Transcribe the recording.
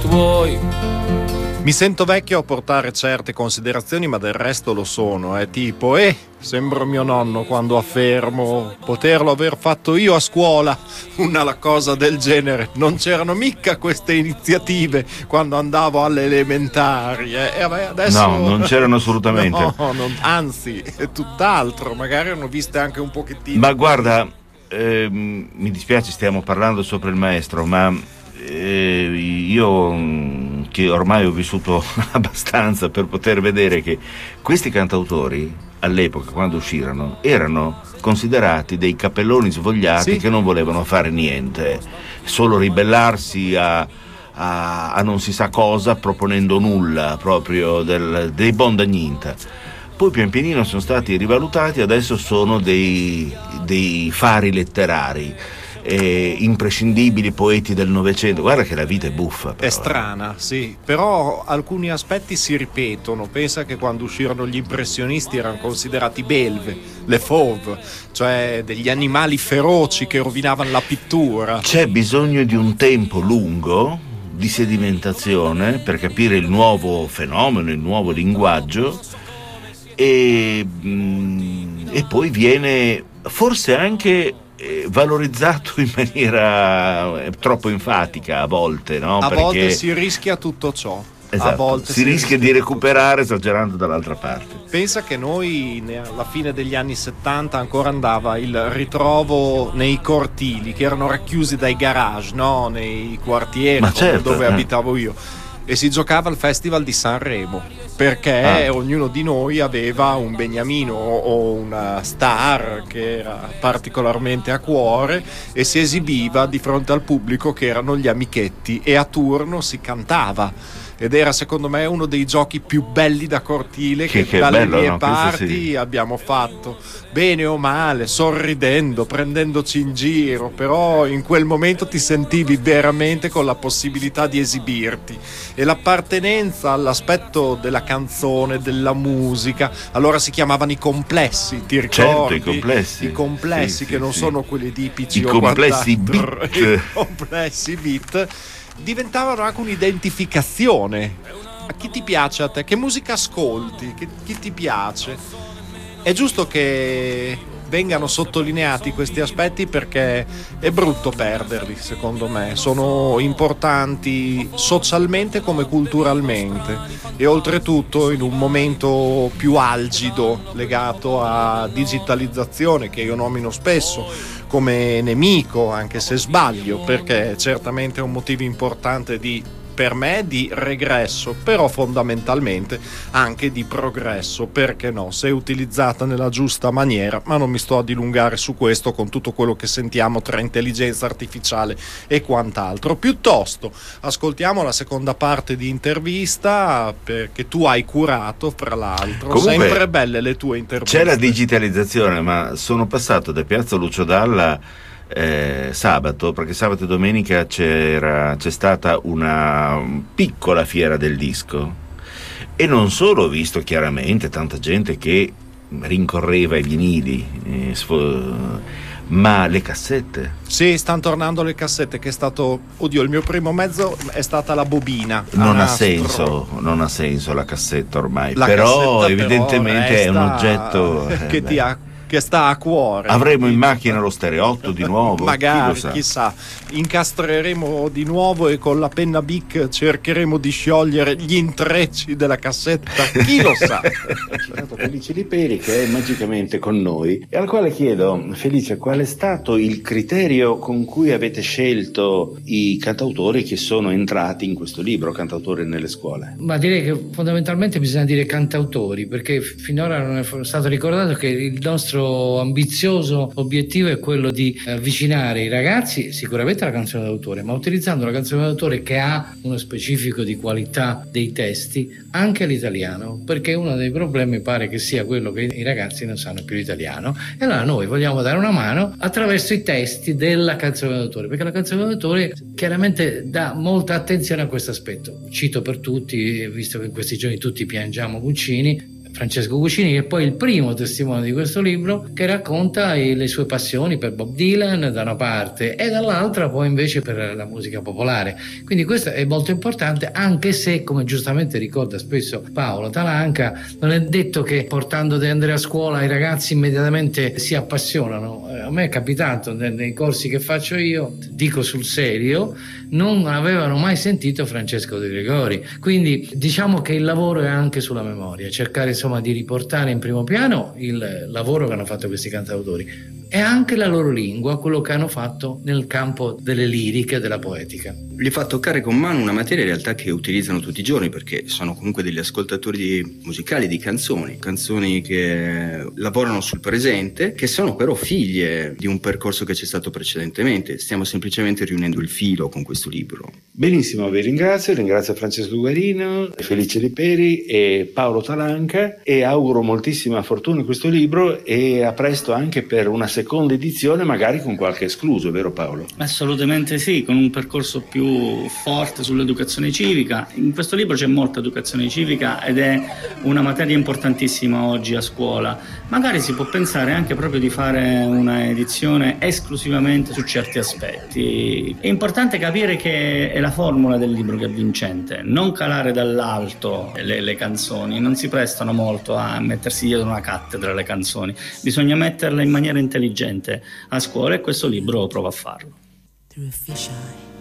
tuoi. Mi sento vecchio a portare certe considerazioni, ma del resto lo sono. È tipo, sembro mio nonno quando affermo poterlo aver fatto io a scuola. Una cosa del genere. Non c'erano mica queste iniziative quando andavo alle elementari. Adesso... No, non c'erano assolutamente. No, anzi, è tutt'altro. Magari hanno viste anche un pochettino. Ma guarda, mi dispiace stiamo parlando sopra il maestro, ma io che ormai ho vissuto abbastanza per poter vedere che questi cantautori all'epoca, quando uscirono, erano considerati dei capelloni svogliati, sì, che non volevano fare niente, solo ribellarsi a non si sa cosa, proponendo nulla, proprio dei bonda niente. Poi pian pianino sono stati rivalutati, adesso sono dei fari letterari, imprescindibili poeti del Novecento. Guarda che la vita è buffa, però. È strana, sì, però alcuni aspetti si ripetono. Pensa che quando uscirono gli impressionisti erano considerati belve, le fauve, cioè degli animali feroci che rovinavano la pittura. C'è bisogno di un tempo lungo di sedimentazione per capire il nuovo fenomeno, il nuovo linguaggio, e poi viene forse anche valorizzato in maniera troppo enfatica a volte, no? Perché volte si rischia tutto ciò. Esatto. A volte si rischia di recuperare esagerando dall'altra parte. Pensa che noi alla fine degli anni 70 ancora andava il ritrovo nei cortili che erano racchiusi dai garage, no? Nei quartieri, certo, dove abitavo io, e si giocava al Festival di Sanremo, perché ognuno di noi aveva un beniamino o una star che era particolarmente a cuore e si esibiva di fronte al pubblico che erano gli amichetti, e a turno si cantava. Ed era secondo me uno dei giochi più belli da cortile che dalle bello, mie parti sì, abbiamo fatto, bene o male, sorridendo, prendendoci in giro, però in quel momento ti sentivi veramente con la possibilità di esibirti, e l'appartenenza all'aspetto della canzone, della musica. Allora si chiamavano i complessi, ti ricordi? Certo, i complessi sì, che non sono quelli di PC i o complessi beat. I complessi beat diventavano anche un'identificazione. A chi ti piace a te? Che musica ascolti? Chi ti piace? È giusto che vengano sottolineati questi aspetti, perché è brutto perderli, secondo me. Sono importanti socialmente come culturalmente, e oltretutto in un momento più algido legato a digitalizzazione, che io nomino spesso come nemico, anche se sbaglio, perché certamente è un motivo importante per me di regresso, però fondamentalmente anche di progresso, perché no, se utilizzata nella giusta maniera. Ma non mi sto a dilungare su questo, con tutto quello che sentiamo tra intelligenza artificiale e quant'altro. Piuttosto ascoltiamo la seconda parte di intervista, perché tu hai curato, fra l'altro. Comunque, sempre belle le tue interviste. C'è la digitalizzazione, ma sono passato da Piazza Lucio Dalla sabato, perché sabato e domenica c'è stata una piccola fiera del disco, e non solo ho visto chiaramente tanta gente che rincorreva i vinili, ma le cassette. Sì, stanno tornando le cassette, che è stato, il mio primo mezzo è stata la bobina. Non ha senso la cassetta ormai, però evidentemente è un oggetto che sta a cuore. Avremo in macchina lo stereotto di nuovo? Magari, chissà. Incastreremo di nuovo e con la penna Bic cercheremo di sciogliere gli intrecci della cassetta. Chi lo sa? Felice Liperi, che è magicamente con noi, e al quale chiedo: Felice, qual è stato il criterio con cui avete scelto i cantautori che sono entrati in questo libro, Cantautori nelle scuole? Ma direi che fondamentalmente bisogna dire cantautori, perché finora non è stato ricordato che il nostro ambizioso obiettivo è quello di avvicinare i ragazzi sicuramente alla canzone d'autore, ma utilizzando la canzone d'autore che ha uno specifico di qualità dei testi anche all'italiano, perché uno dei problemi pare che sia quello che i ragazzi non sanno più l'italiano, e allora noi vogliamo dare una mano attraverso i testi della canzone d'autore, perché la canzone d'autore chiaramente dà molta attenzione a questo aspetto. Cito per tutti, visto che in questi giorni tutti piangiamo Guccini, Francesco Guccini, che è poi il primo testimone di questo libro, che racconta le sue passioni per Bob Dylan da una parte e dall'altra poi invece per la musica popolare. Quindi questo è molto importante, anche se, come giustamente ricorda spesso Paolo Talanca, non è detto che portando De André a scuola i ragazzi immediatamente si appassionano. A me è capitato nei corsi che faccio io, dico sul serio, non avevano mai sentito Francesco De Gregori. Quindi diciamo che il lavoro è anche sulla memoria, cercare insomma di riportare in primo piano il lavoro che hanno fatto questi cantautori e anche la loro lingua, quello che hanno fatto nel campo delle liriche, della poetica. Gli fa toccare con mano una materia in realtà che utilizzano tutti i giorni, perché sono comunque degli ascoltatori musicali di canzoni che lavorano sul presente, che sono però figlie di un percorso che c'è stato precedentemente. Stiamo semplicemente riunendo il filo con questo libro. Benissimo, vi ringrazio Francesco Guarino, Felice Liperi e Paolo Talanca, e auguro moltissima fortuna in questo libro e a presto anche per una seconda edizione, magari con qualche escluso, vero Paolo? Assolutamente sì, con un percorso più forte sull'educazione civica. In questo libro c'è molta educazione civica ed è una materia importantissima oggi a scuola. Magari si può pensare anche proprio di fare una edizione esclusivamente su certi aspetti. È importante capire che è la formula del libro che è vincente, non calare dall'alto le canzoni, non si prestano molto a mettersi dietro una cattedra le canzoni, bisogna metterle in maniera intelligente a scuola e questo libro prova a farlo. Through a fisheye